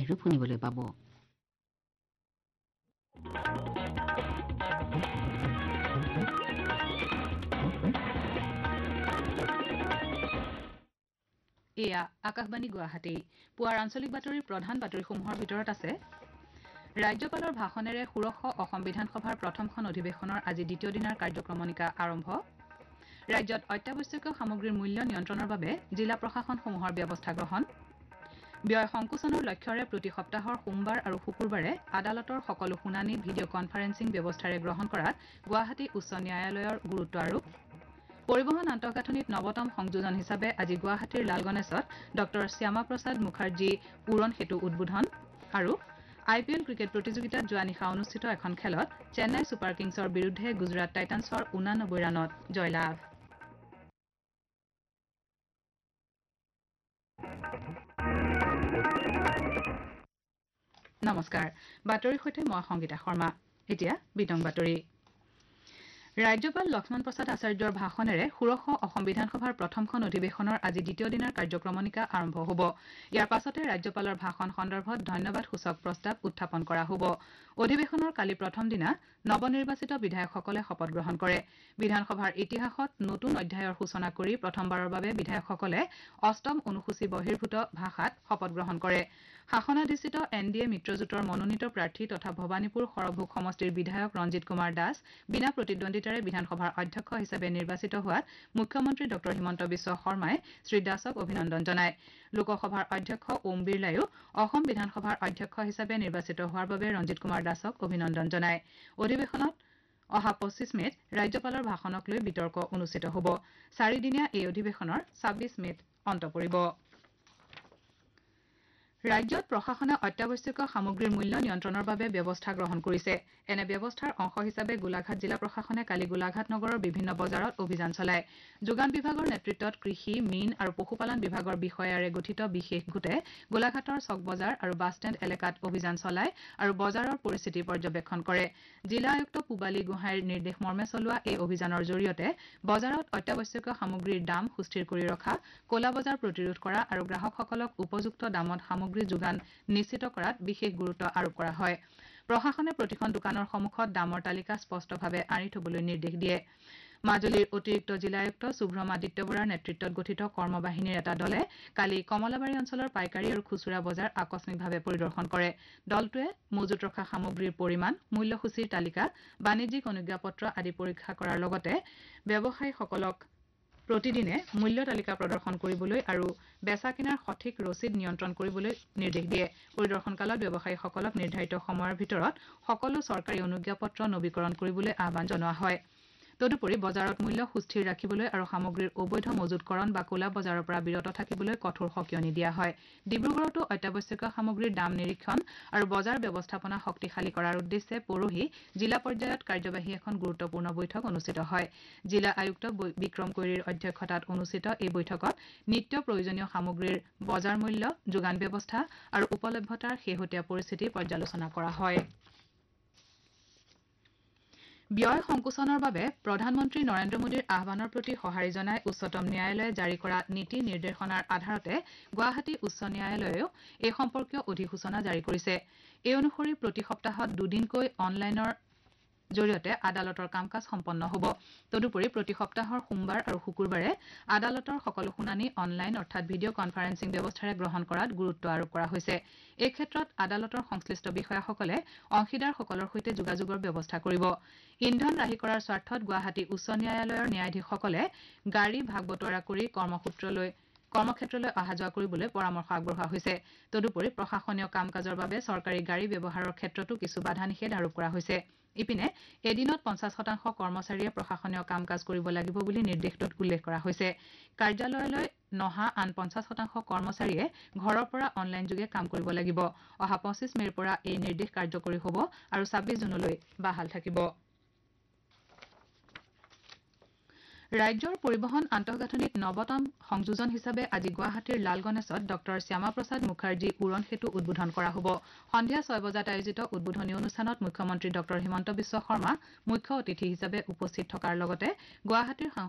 এৰো শুনিবলৈ পাব। এয়া আকাশবাণী গুৱাহাটী। পুৱাৰ আঞ্চলিক বাতৰিৰ প্ৰধান বাতৰিসমূহৰ ভিতৰত আছে ৰাজ্যপালৰ ভাষণেৰে ষোড়শ অসম বিধানসভাৰ প্ৰথমখন অধিৱেশনৰ আজি দ্বিতীয় দিনাৰ কাৰ্যক্ৰমণিকা আৰম্ভ। ৰাজ্যত অত্যাৱশ্যকীয় সামগ্ৰীৰ মূল্য নিয়ন্ত্ৰণৰ বাবে জিলা প্ৰশাসনসমূহৰ ব্যৱস্থা গ্ৰহণ। ব্যয় সংকোচনৰ লক্ষ্যৰে প্ৰতি সপ্তাহৰ সোমবাৰ আৰু শুকুৰবাৰে আদালতৰ সকলো শুনানি ভিডিঅ' কনফাৰেন্সিং ব্যৱস্থাৰে গ্ৰহণ কৰাত গুৱাহাটী উচ্চ ন্যায়ালয়ৰ গুৰুত্ব আৰোপ। পৰিবহণ আন্তঃগাঁথনিত নৱতম সংযোজন হিচাপে আজি গুৱাহাটীৰ লালগণেশত ড শ্যামা প্ৰসাদ মুখাৰ্জী উৰণ সেতু উদ্বোধন। আৰু IPL ক্ৰিকেট প্ৰতিযোগিতাত যোৱা নিশা অনুষ্ঠিত এখন খেলত চেন্নাই ছুপাৰ কিংছৰ বিৰুদ্ধে গুজৰাট টাইটান্ছৰ 89 ৰানত জয়লাভ। নমস্কাৰ, বাতৰিৰ সৈতে মই সংগীতা শৰ্মা। এতিয়া বিতং বাতৰি। ৰাজ্যপাল লক্ষ্মণ প্ৰসাদ আচাৰ্যৰ ভাষণেৰে ষোড়শ অসম বিধানসভাৰ প্ৰথমখন অধিৱেশনৰ আজি দ্বিতীয় দিনাৰ কাৰ্যক্ৰমণিকা আৰম্ভ হ'ব। ইয়াৰ পাছতে ৰাজ্যপালৰ ভাষণ সন্দৰ্ভত ধন্যবাদসূচক প্ৰস্তাৱ উত্থাপন কৰা হ'ব। অধিৱেশনৰ কালি প্ৰথম দিনা নৱনিৰ্বাচিত বিধায়কসকলে শপত গ্ৰহণ কৰে। বিধানসভাৰ ইতিহাসত নতুন অধ্যায়ৰ সূচনা কৰি প্ৰথমবাৰৰ বাবে বিধায়কসকলে অষ্টম অনুসূচী বহিৰ্ভূত ভাষাত শপত গ্ৰহণ কৰে। শাসনাধিষ্ঠিত NDA মিত্ৰজোঁটৰ মনোনীত প্ৰাৰ্থী তথা ভৱানীপুৰ সৰভোগ সমষ্টিৰ বিধায়ক ৰঞ্জিত কুমাৰ দাস বিনা প্ৰতিদ্বন্দ্বিতাৰে বিধানসভাৰ অধ্যক্ষ হিচাপে নিৰ্বাচিত হোৱাত মুখ্যমন্ত্ৰী ড হিমন্ত বিশ্ব শৰ্মাই শ্ৰীদাসক অভিনন্দন জনায়। লোকসভাৰ অধ্যক্ষ ওম বিৰলাইও অসম বিধানসভাৰ অধ্যক্ষ হিচাপে নিৰ্বাচিত হোৱাৰ বাবে ৰঞ্জিত কুমাৰ দাসক অভিনন্দন জনায়। অধিৱেশনত অহা 25 মেত ৰাজ্যপালৰ ভাষণক লৈ বিতৰ্ক অনুষ্ঠিত হ'ব। 4 দিনীয়া এই অধিৱেশনৰ 26 মেত অন্ত পৰিব। ৰাজ্যত প্ৰশাসনে অত্যাৱশ্যকীয় সামগ্ৰীৰ মূল্য নিয়ন্ত্ৰণৰ বাবে ব্যৱস্থা গ্ৰহণ কৰিছে। এনে ব্যৱস্থাৰ অংশ হিচাপে গোলাঘাট জিলা প্ৰশাসনে কালি গোলাঘাট নগৰৰ বিভিন্ন বজাৰত অভিযান চলায়। যোগান বিভাগৰ নেতৃত্বত কৃষি, মীন আৰু পশুপালন বিভাগৰ বিষয়াৰে গঠিত বিশেষ গোটে গোলাঘাটৰ চক বজাৰ আৰু বাছষ্টেণ্ড এলেকাত অভিযান চলায় আৰু বজাৰৰ পৰিস্থিতি পৰ্যবেক্ষণ কৰে। জিলা আয়ুক্ত পূবালী গোহাঁইৰ নিৰ্দেশ মৰ্মে চলোৱা এই অভিযানৰ জৰিয়তে বজাৰত অত্যাৱশ্যকীয় সামগ্ৰীৰ দাম সুস্থিৰ কৰি ৰখা, ক'লা বজাৰ প্ৰতিৰোধ কৰা আৰু গ্ৰাহকসকলক উপযুক্ত দামত সামগ্ৰী যোগান নিশ্চিত কৰাত বিশেষ গুৰুত্ব আৰোপ কৰা হয়। প্ৰশাসনে প্ৰতিখন দোকানৰ সন্মুখত দামৰ তালিকা স্পষ্টভাৱে আঁৰি থবলৈ নিৰ্দেশ দিয়ে। মাজুলীৰ অতিৰিক্ত জিলা আয়ুক্ত শুভ্ৰম আদিত্য বৰাৰ নেতৃত্বত গঠিত কৰ্মবাহিনীৰ এটা দলে কালি কমলাবাৰী অঞ্চলৰ পাইকাৰী আৰু খুচুৰা বজাৰ আকস্মিকভাৱে পৰিদৰ্শন কৰে। দলটোৱে মজুত ৰখা সামগ্ৰীৰ পৰিমাণ, মূল্যসূচীৰ তালিকা, বাণিজ্যিক অনুজ্ঞাপত্ৰ আদি পৰীক্ষা কৰাৰ লগতে ব্যৱসায়ীসকলক প্ৰতিদিনে মূল্য তালিকা প্ৰদৰ্শন কৰিবলৈ আৰু বেচা কিনাৰ সঠিক ৰচিদ নিয়ন্ত্ৰণ কৰিবলৈ নিৰ্দেশ দিয়ে। পৰিদৰ্শন কালত ব্যৱসায়ীসকলক নিৰ্ধাৰিত সময়ৰ ভিতৰত সকলো চৰকাৰী অনুজ্ঞাপত্ৰ নৱীকৰণ কৰিবলৈ আহ্বান জনোৱা হয়। তদুপৰি বজাৰত মূল্য সুস্থিৰ ৰাখিবলৈ আৰু সামগ্ৰীৰ অবৈধ মজুতকৰণ বা ক'লা বজাৰৰ পৰা বিৰত থাকিবলৈ কঠোৰ সকিয়নি দিয়া হয়। ডিব্ৰুগড়তো অত্যাৱশ্যকীয় সামগ্ৰীৰ দাম নিৰীক্ষণ আৰু বজাৰ ব্যৱস্থাপনা শক্তিশালী কৰাৰ উদ্দেশ্যে পৰহি জিলা পৰ্যায়ত কাৰ্যবাহী এখন গুৰুত্বপূৰ্ণ বৈঠক অনুষ্ঠিত হয়। জিলা আয়ুক্ত বিক্ৰম কৈৰীৰ অধ্যক্ষতাত অনুষ্ঠিত এই বৈঠকত নিত্য প্ৰয়োজনীয় সামগ্ৰীৰ বজাৰ মূল্য, যোগান ব্যৱস্থা আৰু উপলব্ধতাৰ শেহতীয়া পৰিস্থিতি পৰ্যালোচনা কৰা হয়। ব্যয় সংকোচনৰ বাবে প্ৰধানমন্ত্ৰী নৰেন্দ্ৰ মোদীৰ আহ্বানৰ প্ৰতি সঁহাৰি জনাই উচ্চতম ন্যায়ালয়ে জাৰি কৰা নীতি নিৰ্দেশনাৰ আধাৰতে গুৱাহাটী উচ্চ ন্যায়ালয়েও এই সম্পৰ্কীয় অধিসূচনা জাৰি কৰিছে। এই অনুসৰি প্ৰতি সপ্তাহত দুদিনকৈ অনলাইনৰ জৰিয়তে আদালতৰ কাম কাজ সম্পন্ন হ'ব। তদুপৰি প্ৰতি সপ্তাহৰ সোমবাৰ আৰু শুকুৰবাৰে আদালতৰ সকলো শুনানি অনলাইন অৰ্থাৎ ভিডিঅ' কনফাৰেন্সিং ব্যৱস্থাৰে গ্ৰহণ কৰাত গুৰুত্ব আৰোপ কৰা হৈছে। এই ক্ষেত্ৰত আদালতৰ সংশ্লিষ্ট বিষয়াসকলে অংশীদাৰসকলৰ সৈতে যোগাযোগৰ ব্যৱস্থা কৰিব। ইন্ধন ৰাহি কৰাৰ স্বাৰ্থত গুৱাহাটী উচ্চ ন্যায়ালয়ৰ ন্যায়াধীশসকলে গাড়ী ভাগ বতৰা কৰি কৰ্মক্ষেত্ৰলৈ অহা যোৱা কৰিবলৈ পৰামৰ্শ আগবঢ়োৱা হৈছে। তদুপৰি প্ৰশাসনীয় কাম কাজৰ বাবে চৰকাৰী গাড়ী ব্যৱহাৰৰ ক্ষেত্ৰতো কিছু বাধা নিষেধ আৰোপ কৰা হৈছে। ইপিনে এদিনত 50% কৰ্মচাৰীয়ে প্ৰশাসনীয় কাম কাজ কৰিব লাগিব বুলি নিৰ্দেশটোত উল্লেখ কৰা হৈছে। কাৰ্যালয়লৈ নহা আন 50% কৰ্মচাৰীয়ে ঘৰৰ পৰা অনলাইন যোগে কাম কৰিব লাগিব। অহা 25 মেৰ পৰা এই নিৰ্দেশ কাৰ্যকৰী হ'ব আৰু 26 জুনলৈ বাহাল থাকিব। ৰাজ্যৰ পৰিবহণ আন্তঃগাঁথনিত নৱতম সংযোজন হিচাপে আজি গুৱাহাটীৰ লালগণেশত ড শ্যামা প্ৰসাদ মুখাৰ্জী উৰণ সেতু উদ্বোধন কৰা হ'ব। সন্ধিয়া 6 বজাত আয়োজিত উদ্বোধনী অনুষ্ঠানত মুখ্যমন্ত্ৰী ড হিমন্ত বিশ্ব শৰ্মা মুখ্য অতিথি হিচাপে উপস্থিত থকাৰ লগতে গুৱাহাটীৰ